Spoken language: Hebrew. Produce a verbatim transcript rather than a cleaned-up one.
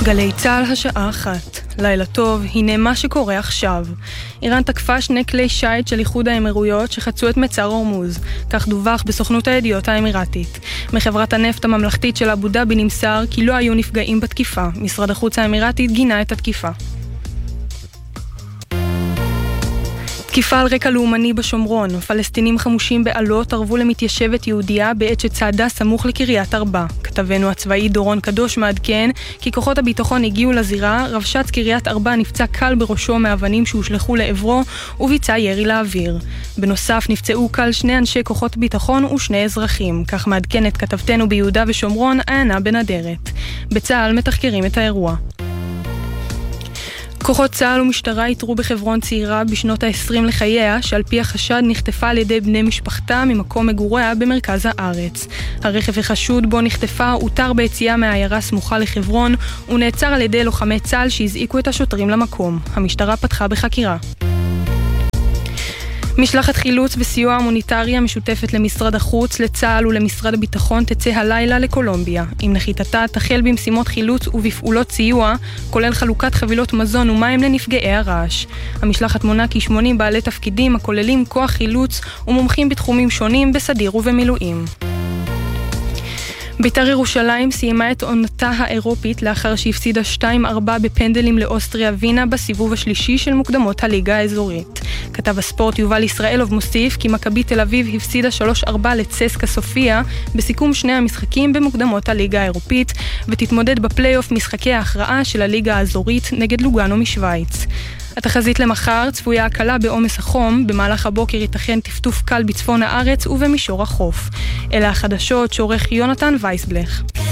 גלי צהל השעה אחת. לילה טוב, הנה מה שקורה עכשיו. איראן תקפה שני כלי שייט של איחוד האמירויות שחצו את מצר הורמוז. כך דווח בסוכנות הידיעות האמירתית. מחברת הנפט הממלכתית של אבו דאבי נמסר כי לא היו נפגעים בתקיפה. משרד החוץ האמירתית גינה את התקיפה. תקיפה על רקע לאומני בשומרון. פלסטינים חמושים בעלות ערבו למתיישבת יהודייה בעת שצעדה סמוך לקריית ארבע. כתבנו הצבאי דורון קדוש מעדכן כי כוחות הביטחון הגיעו לזירה, רבש"ץ קריית ארבע נפצע קל בראשו מאבנים שהושלחו לעברו וביצע ירי לאוויר. בנוסף נפצעו קל שני אנשי כוחות ביטחון ושני אזרחים. כך מעדכנת כתבתנו ביהודה ושומרון עיינה בן אדרת. בצה"ל מתחקרים את האירוע. כוחות צה"ל ומשטרה התרו בחברון צעירה בשנות ה-עשרים לחייה, שעל פי החשד נחטפה על ידי בני משפחתה ממקום מגוריה במרכז הארץ. הרכב החשוד בו נחטפה הותר ביציאה מהעיירה סמוכה לחברון, ונעצר על ידי לוחמי צה"ל שהזעיקו את השוטרים למקום. המשטרה פתחה בחקירה. משלחת חילוץ וסיוע המוניטרי המשותפת למשרד החוץ, לצה"ל ולמשרד הביטחון תצא הלילה לקולומביה. עם נחיתתה תחל במשימות חילוץ ובפעולות סיוע, כולל חלוקת חבילות מזון ומים לנפגעי הרעש. המשלחת מונה כ-שמונים בעלי תפקידים הכוללים כוח חילוץ ומומחים בתחומים שונים בסדיר ובמילואים. בית"ר ירושלים סיימה את עונתה האירופית לאחר שהפסידה שתיים ארבע בפנדלים לאוסטריה וינה בסיבוב השלישי של מוקדמות הליגה האזורית. כתב הספורט יובל ישראלוב מוסיף כי מכבי תל אביב הפסידה שלוש ארבע לצסקה סופיה בסיכום שני המשחקים במוקדמות הליגה האירופית, ותתמודד בפלייאוף משחקי ההכרעה של הליגה האזורית נגד לוגאנו משוויץ. התחזית למחר צפויה הקלה בעומס החום, במהלך הבוקר ייתכן טפטוף קל בצפון הארץ ובמישור החוף. אלה החדשות שעורך יונתן וייסבלך.